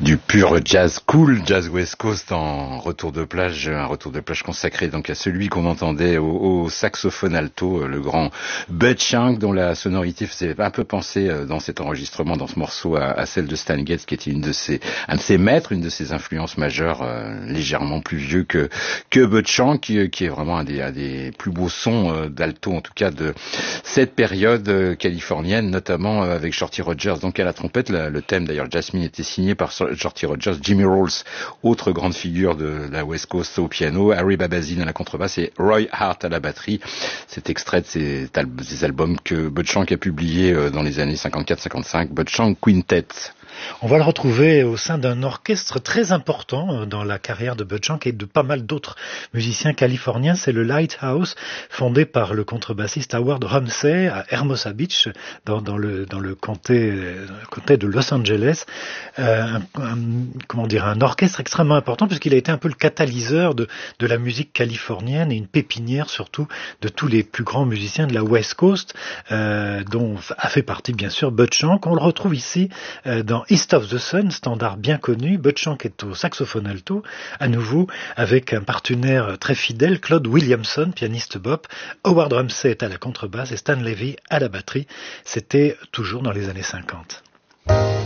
Du pur jazz cool, jazz West Coast en retour de plage, un retour de plage consacré donc à celui qu'on entendait au saxophone alto, le grand Bud Shank, dont la sonorité faisait un peu penser dans cet enregistrement, dans ce morceau, à celle de Stan Getz, qui était un de ses maîtres, une de ses influences majeures, légèrement plus vieux que Bud Shank, qui est vraiment un des plus beaux sons d'alto, en tout cas de cette période californienne, notamment avec Shorty Rogers donc à la trompette. Le thème d'ailleurs Jasmine était signé par Shorty Rogers, Jimmy Rolls, autre grande figure de la West Coast, au piano, Harry Babazine à la contrebasse et Roy Hart à la batterie. C'est extrait de ces albums que Bud Shank a publiés dans les années 54-55, Bud Shank Quintet. On va le retrouver au sein d'un orchestre très important dans la carrière de Bud Shank et de pas mal d'autres musiciens californiens. C'est le Lighthouse, fondé par le contrebassiste Howard Rumsey à Hermosa Beach, dans le comté de Los Angeles. Un orchestre extrêmement important puisqu'il a été un peu le catalyseur de la musique californienne et une pépinière surtout de tous les plus grands musiciens de la West Coast, dont a fait partie bien sûr Bud Shank. On le retrouve ici dans East of the Sun, standard bien connu. Bud Shank est au saxophone alto, à nouveau avec un partenaire très fidèle, Claude Williamson, pianiste bop. Howard Rumsey est à la contrebasse et Stan Levy à la batterie. C'était toujours dans les années 50.